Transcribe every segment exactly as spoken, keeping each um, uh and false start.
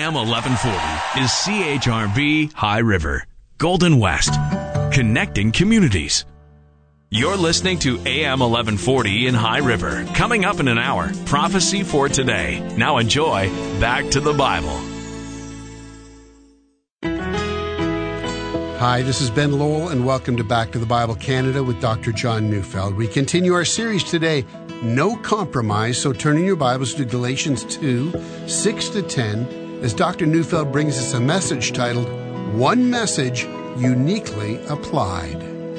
M eleven forty is C H R V High River, Golden West, connecting communities. You're listening to A M eleven forty in High River. Coming up in an hour, Prophecy for Today. Now enjoy Back to the Bible. Hi, this is Ben Lowell, and welcome to Back to the Bible Canada with Doctor John Neufeld. We continue our series today, No Compromise, so turn in your Bibles to Galatians two, six to ten, as Doctor Neufeld brings us a message titled, One Message Uniquely Applied.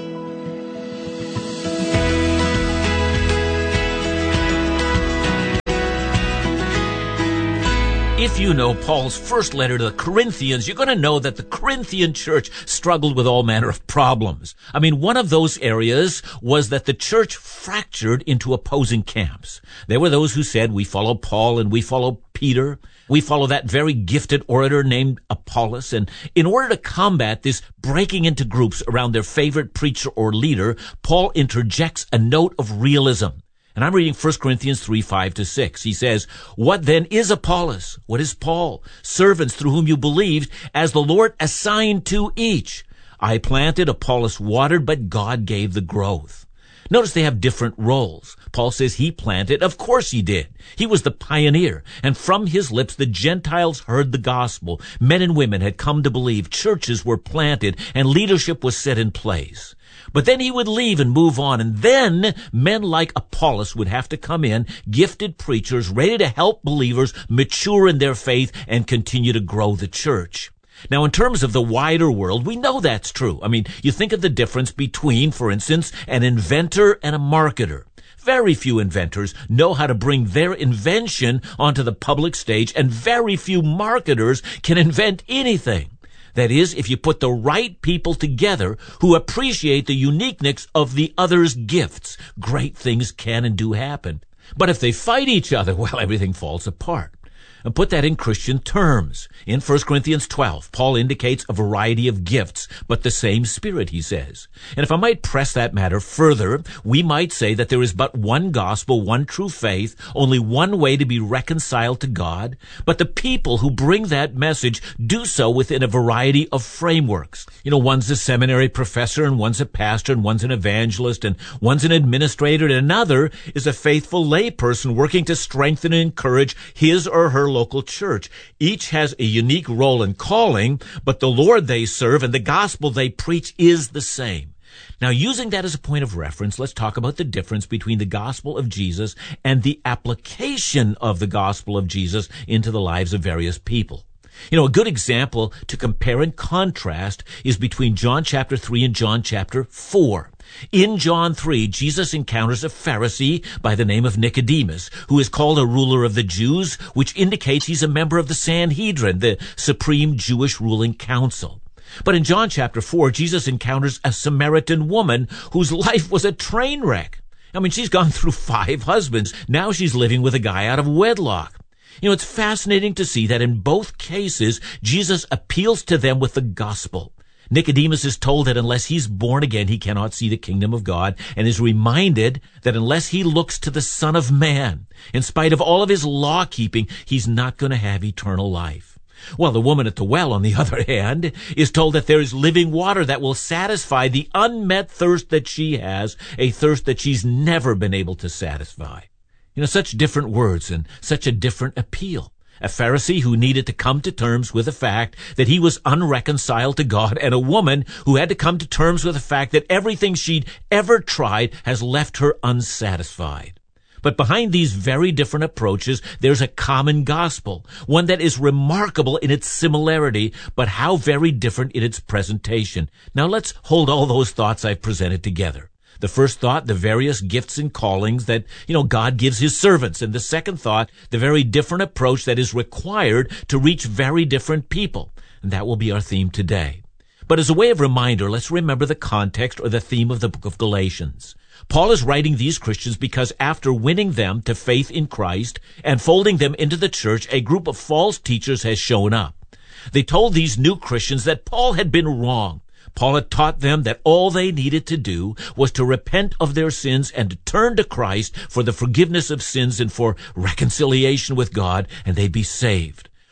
If you know Paul's first letter to the Corinthians, you're going to know that the Corinthian church struggled with all manner of problems. I mean, one of those areas was that the church fractured into opposing camps. There were those who said, we follow Paul and we follow Peter. We follow that very gifted orator named Apollos. And in order to combat this breaking into groups around their favorite preacher or leader, Paul interjects a note of realism. And I'm reading First Corinthians three, five to six. He says, What then is Apollos? What is Paul? Servants through whom you believed, as the Lord assigned to each. I planted, Apollos watered, but God gave the growth. Notice they have different roles. Paul says he planted. Of course he did. He was the pioneer. And from his lips, the Gentiles heard the gospel. Men and women had come to believe. Churches were planted and leadership was set in place. But then he would leave and move on, and then men like Apollos would have to come in, gifted preachers, ready to help believers mature in their faith and continue to grow the church. Now, in terms of the wider world, we know that's true. I mean, you think of the difference between, for instance, an inventor and a marketer. Very few inventors know how to bring their invention onto the public stage, and very few marketers can invent anything. That is, if you put the right people together who appreciate the uniqueness of the other's gifts, great things can and do happen. But if they fight each other, well, everything falls apart. And put that in Christian terms. In First Corinthians twelve, Paul indicates a variety of gifts, but the same Spirit, he says. And if I might press that matter further, we might say that there is but one gospel, one true faith, only one way to be reconciled to God, but the people who bring that message do so within a variety of frameworks. You know, one's a seminary professor, and one's a pastor, and one's an evangelist, and one's an administrator, and another is a faithful layperson working to strengthen and encourage his or her local church. Each has a unique role and calling, but the Lord they serve and the gospel they preach is the same. Now, using that as a point of reference, let's talk about the difference between the gospel of Jesus and the application of the gospel of Jesus into the lives of various people. You know, a good example to compare and contrast is between John chapter three and John chapter four. In John three, Jesus encounters a Pharisee by the name of Nicodemus, who is called a ruler of the Jews, which indicates he's a member of the Sanhedrin, the supreme Jewish ruling council. But in John chapter four, Jesus encounters a Samaritan woman whose life was a train wreck. I mean, she's gone through five husbands. Now she's living with a guy out of wedlock. You know, it's fascinating to see that in both cases, Jesus appeals to them with the gospel. Nicodemus is told that unless he's born again, he cannot see the kingdom of God, and is reminded that unless he looks to the Son of Man, in spite of all of his law-keeping, he's not going to have eternal life. Well, the woman at the well, on the other hand, is told that there is living water that will satisfy the unmet thirst that she has, a thirst that she's never been able to satisfy. You know, such different words and such a different appeal. A Pharisee who needed to come to terms with the fact that he was unreconciled to God, and a woman who had to come to terms with the fact that everything she'd ever tried has left her unsatisfied. But behind these very different approaches, there's a common gospel, one that is remarkable in its similarity, but how very different in its presentation. Now let's hold all those thoughts I've presented together. The first thought, the various gifts and callings that, you know, God gives his servants. And the second thought, the very different approach that is required to reach very different people. And that will be our theme today. But as a way of reminder, let's remember the context or the theme of the book of Galatians. Paul is writing these Christians because after winning them to faith in Christ and folding them into the church, a group of false teachers has shown up. They told these new Christians that Paul had been wrong. Paul had taught them that all they needed to do was to repent of their sins and to turn to Christ for the forgiveness of sins and for reconciliation with God, and they'd be saved.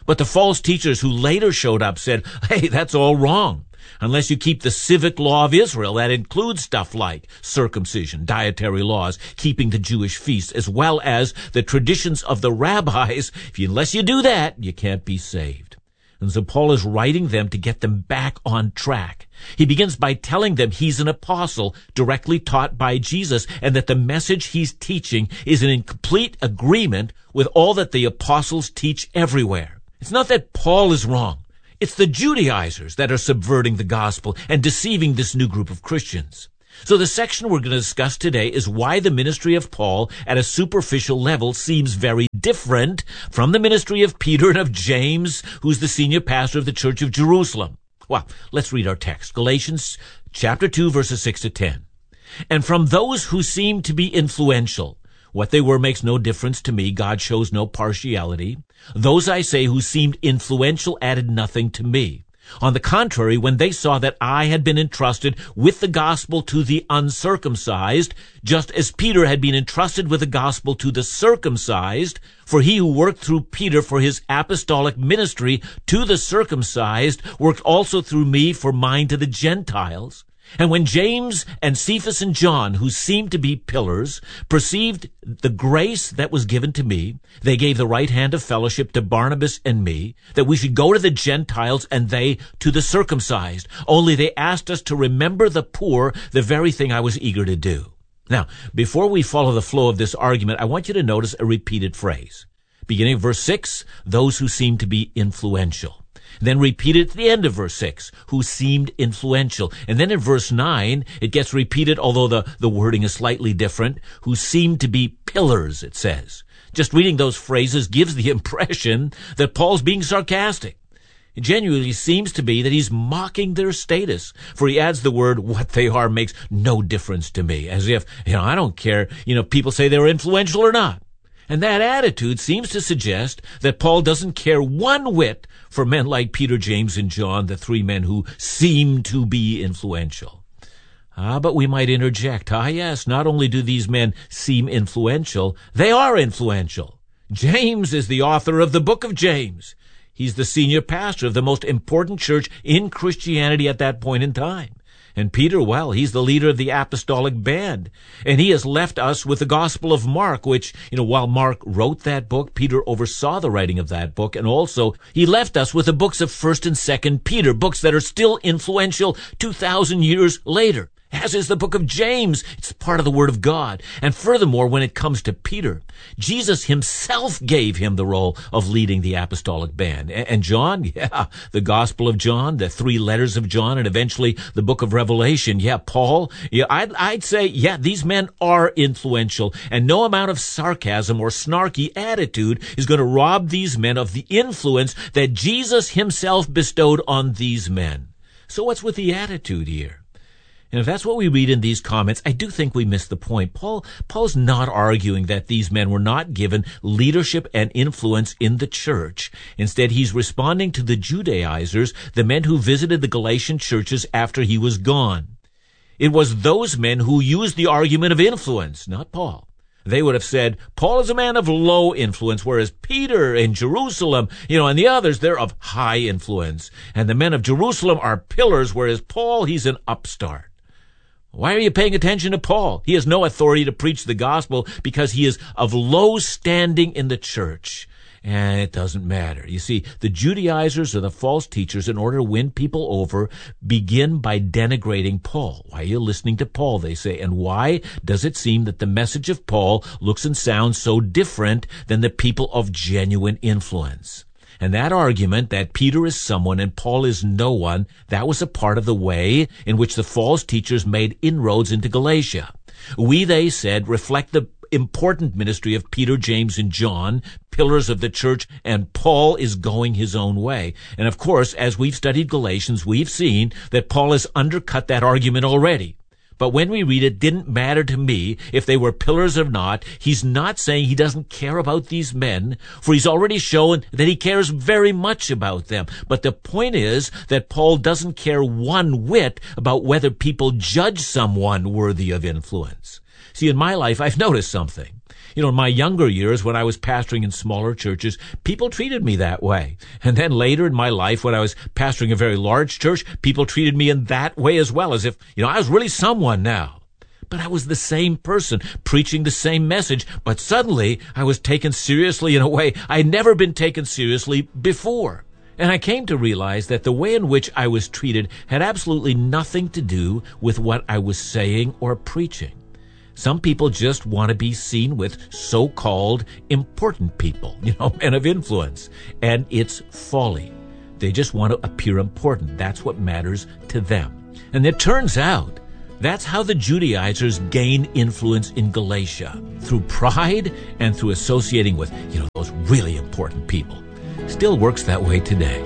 But the false teachers who later showed up said, hey, that's all wrong. Unless you keep the civic law of Israel, that includes stuff like circumcision, dietary laws, keeping the Jewish feasts, as well as the traditions of the rabbis. If you, unless you do that, you can't be saved. And so Paul is writing them to get them back on track. He begins by telling them he's an apostle directly taught by Jesus, and that the message he's teaching is in complete agreement with all that the apostles teach everywhere. It's not that Paul is wrong. It's the Judaizers that are subverting the gospel and deceiving this new group of Christians. So the section we're going to discuss today is why the ministry of Paul at a superficial level seems very different from the ministry of Peter and of James, who's the senior pastor of the Church of Jerusalem. Well, let's read our text. Galatians chapter two, verses six to ten. And from those who seem to be influential, what they were makes no difference to me. God shows no partiality. Those, I say, who seemed influential added nothing to me. On the contrary, when they saw that I had been entrusted with the gospel to the uncircumcised, just as Peter had been entrusted with the gospel to the circumcised, for he who worked through Peter for his apostolic ministry to the circumcised worked also through me for mine to the Gentiles. And when James and Cephas and John, who seemed to be pillars, perceived the grace that was given to me, they gave the right hand of fellowship to Barnabas and me, that we should go to the Gentiles and they to the circumcised. Only they asked us to remember the poor, the very thing I was eager to do. Now, before we follow the flow of this argument, I want you to notice a repeated phrase. Beginning of verse six, those who seem to be influential. Then repeated at the end of verse six, who seemed influential. And then in verse nine, it gets repeated, although the, the wording is slightly different, who seemed to be pillars, it says. Just reading those phrases gives the impression that Paul's being sarcastic. It genuinely seems to be that he's mocking their status, for he adds the word, what they are makes no difference to me, as if, you know, I don't care, you know, people say they're influential or not. And that attitude seems to suggest that Paul doesn't care one whit for men like Peter, James, and John, the three men who seem to be influential. Ah, but we might interject, ah, yes, not only do these men seem influential, they are influential. James is the author of the book of James. He's the senior pastor of the most important church in Christianity at that point in time. And Peter, well, he's the leader of the apostolic band. And he has left us with the Gospel of Mark, which, you know, while Mark wrote that book, Peter oversaw the writing of that book. And also, he left us with the books of First and Second Peter, books that are still influential two thousand years later. As is the book of James. It's part of the Word of God. And furthermore, when it comes to Peter, Jesus himself gave him the role of leading the apostolic band. And John, yeah, the Gospel of John, the three letters of John, and eventually the book of Revelation. Yeah, Paul, yeah, I'd, I'd say, yeah, these men are influential. And no amount of sarcasm or snarky attitude is going to rob these men of the influence that Jesus himself bestowed on these men. So what's with the attitude here? And if that's what we read in these comments, I do think we miss the point. Paul, Paul's not arguing that these men were not given leadership and influence in the church. Instead, he's responding to the Judaizers, the men who visited the Galatian churches after he was gone. It was those men who used the argument of influence, not Paul. They would have said, Paul is a man of low influence, whereas Peter in Jerusalem, you know, and the others, they're of high influence. And the men of Jerusalem are pillars, whereas Paul, he's an upstart. Why are you paying attention to Paul? He has no authority to preach the gospel because he is of low standing in the church. And it doesn't matter. You see, the Judaizers or the false teachers, in order to win people over, begin by denigrating Paul. Why are you listening to Paul, they say, and why does it seem that the message of Paul looks and sounds so different than the people of genuine influence? And that argument that Peter is someone and Paul is no one, that was a part of the way in which the false teachers made inroads into Galatia. We, they said, reflect the important ministry of Peter, James, and John, pillars of the church, and Paul is going his own way. And of course, as we've studied Galatians, we've seen that Paul has undercut that argument already. But when we read it, didn't matter to me if they were pillars or not. He's not saying he doesn't care about these men, for he's already shown that he cares very much about them. But the point is that Paul doesn't care one whit about whether people judge someone worthy of influence. See, in my life, I've noticed something. You know, in my younger years, when I was pastoring in smaller churches, people treated me that way. And then later in my life, when I was pastoring a very large church, people treated me in that way as well, as if, you know, I was really someone now. But I was the same person, preaching the same message, but suddenly I was taken seriously in a way I'd never been taken seriously before. And I came to realize that the way in which I was treated had absolutely nothing to do with what I was saying or preaching. Some people just want to be seen with so-called important people, you know, men of influence. And it's folly. They just want to appear important. That's what matters to them. And it turns out that's how the Judaizers gain influence in Galatia, through pride and through associating with, you know, those really important people. Still works that way today.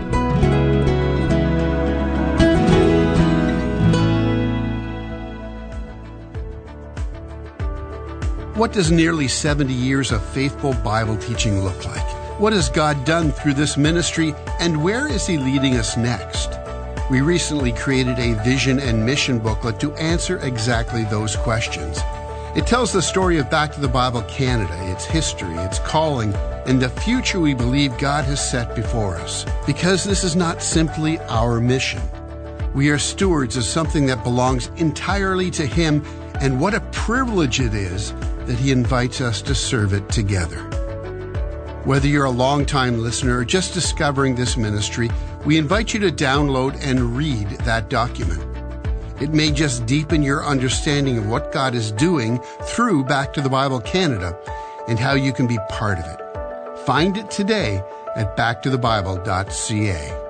What does nearly seventy years of faithful Bible teaching look like? What has God done through this ministry, and where is He leading us next? We recently created a vision and mission booklet to answer exactly those questions. It tells the story of Back to the Bible Canada, its history, its calling, and the future we believe God has set before us. Because this is not simply our mission. We are stewards of something that belongs entirely to Him, and what a privilege it is that He invites us to serve it together. Whether you're a long-time listener or just discovering this ministry, we invite you to download and read that document. It may just deepen your understanding of what God is doing through Back to the Bible Canada and how you can be part of it. Find it today at back to the bible dot c a.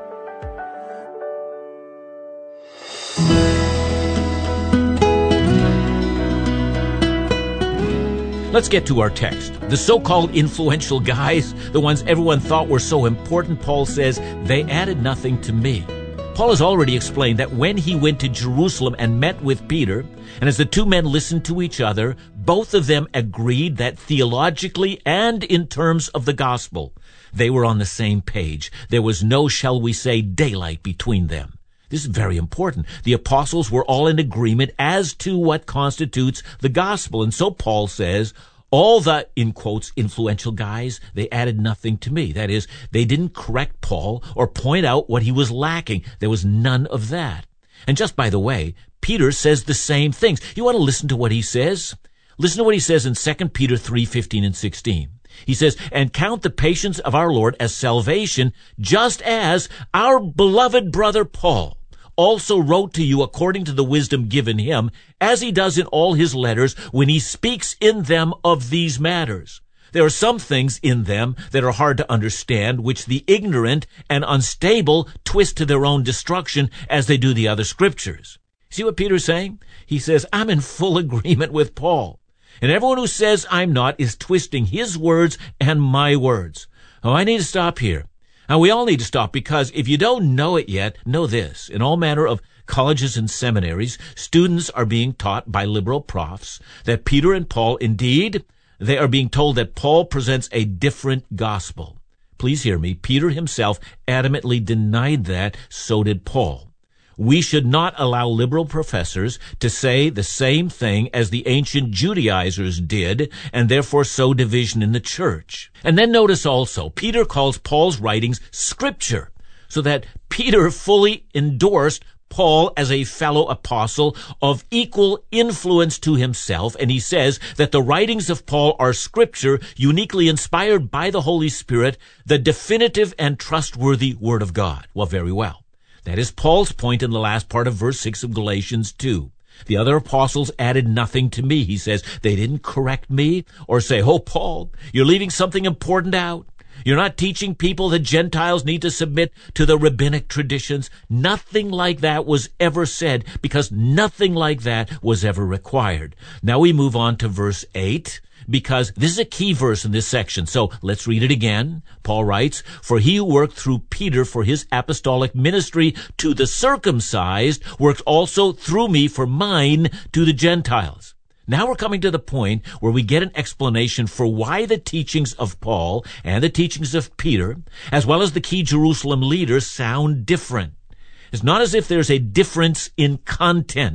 Let's get to our text. The so-called influential guys, the ones everyone thought were so important, Paul says, they added nothing to me. Paul has already explained that when he went to Jerusalem and met with Peter, and as the two men listened to each other, both of them agreed that theologically and in terms of the gospel, they were on the same page. There was no, shall we say, daylight between them. This is very important. The apostles were all in agreement as to what constitutes the gospel. And so Paul says, all the, in quotes, influential guys, they added nothing to me. That is, they didn't correct Paul or point out what he was lacking. There was none of that. And just by the way, Peter says the same things. You want to listen to what he says? Listen to what he says in Second Peter three fifteen and sixteen. He says, and count the patience of our Lord as salvation, just as our beloved brother Paul also wrote to you according to the wisdom given him, as he does in all his letters when he speaks in them of these matters. There are some things in them that are hard to understand, which the ignorant and unstable twist to their own destruction as they do the other scriptures. See what Peter's saying? He says, I'm in full agreement with Paul. And everyone who says I'm not is twisting his words and my words. Oh, I need to stop here. Now, we all need to stop, because if you don't know it yet, know this. In all manner of colleges and seminaries, students are being taught by liberal profs that Peter and Paul, indeed, they are being told that Paul presents a different gospel. Please hear me. Peter himself adamantly denied that. So did Paul. We should not allow liberal professors to say the same thing as the ancient Judaizers did, and therefore sow division in the church. And then notice also, Peter calls Paul's writings scripture, so that Peter fully endorsed Paul as a fellow apostle of equal influence to himself, and he says that the writings of Paul are scripture, uniquely inspired by the Holy Spirit, the definitive and trustworthy Word of God. Well, very well. That is Paul's point in the last part of verse six of Galatians two. The other apostles added nothing to me. He says they didn't correct me or say, oh, Paul, you're leaving something important out. You're not teaching people that Gentiles need to submit to the rabbinic traditions. Nothing like that was ever said, because nothing like that was ever required. Now we move on to verse eight, because this is a key verse in this section. So let's read it again. Paul writes, for he who worked through Peter for his apostolic ministry to the circumcised worked also through me for mine to the Gentiles. Now we're coming to the point where we get an explanation for why the teachings of Paul and the teachings of Peter, as well as the key Jerusalem leaders, sound different. It's not as if there's a difference in content,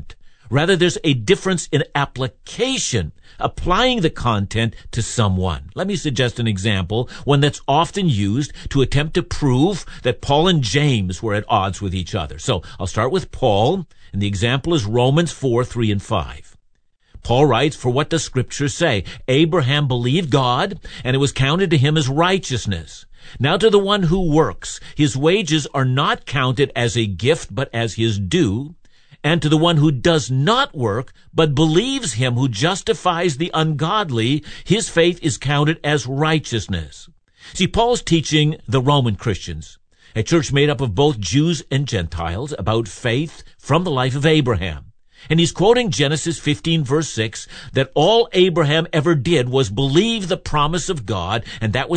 Rather, there's a difference in application, applying the content to someone. Let me suggest an example, one that's often used to attempt to prove that Paul and James were at odds with each other. So I'll start with Paul, and the example is Romans four, three, and five. Paul writes, "For what does Scripture say? Abraham believed God, and it was counted to him as righteousness. Now to the one who works, his wages are not counted as a gift, but as his due. And to the one who does not work, but believes him who justifies the ungodly, his faith is counted as righteousness." See, Paul's teaching the Roman Christians, a church made up of both Jews and Gentiles, about faith from the life of Abraham. And he's quoting Genesis fifteen, verse six, that all Abraham ever did was believe the promise of God, and that was